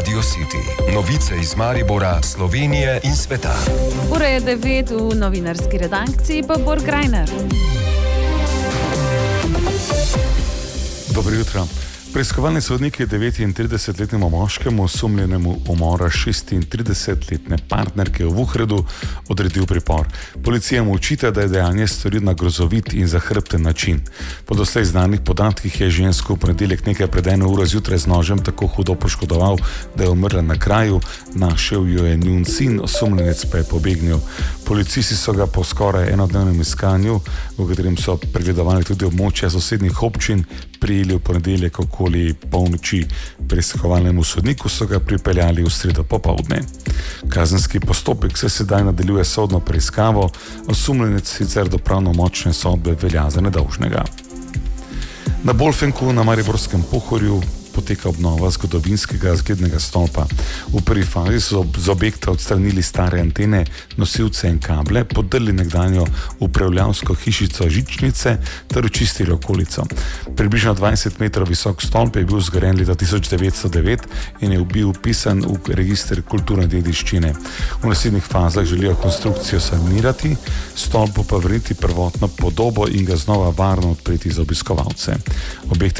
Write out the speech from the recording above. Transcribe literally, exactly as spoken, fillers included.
Radio City. Novice iz Maribora, Slovenije in sveta. Ura je devet, v novinarski redakciji pa Bor Grajner. Dobro jutro. Preiskovalni sodnik je devetintridesetletnemu moškemu osumljenemu umora šestintridesetletne partnerke v Vuhredu odredil pripor. Policija mu očita, da je dejanje storil na grozovit in zahrbten način. Po doslej znanih podatkih je žensko v ponedeljek nekaj pred eno uro zjutraj z nožem tako hudo poškodoval, da je umrla na kraju. Našel jo je njun sin, osumljenec pa je pobegnil. Policisti so ga po skoraj enodnevnem iskanju, v katerem so pregledovali tudi območja sosednjih občin, prijeli v ponedeljek okoli polnoči. Preiskovalnemu sodniku so ga pripeljali v sredo popoldne. Kazenski postopek se sedaj nadaljuje sodno preiskavo, osumljenec sicer do pravnomočne sodbe velja za nedolžnega. Na Bolfenku na Mariborskem Pohorju poteka obnova zgodovinskega zglednega stolpa. V prvi fazi so z objekta odstranili stare antene, nosilce in kable, podrli nekdanjo upravljavsko hišico žičnice ter očistili okolico. Približno dvajset metrov visok stolp je bil zgrajen leta tisoč devetsto devet in je bil vpisan v register kulturne dediščine. V naslednjih fazah želijo konstrukcijo sanirati, stolpu pa vrniti prvotno podobo in ga znova varno odpreti za obiskovalce. Objekt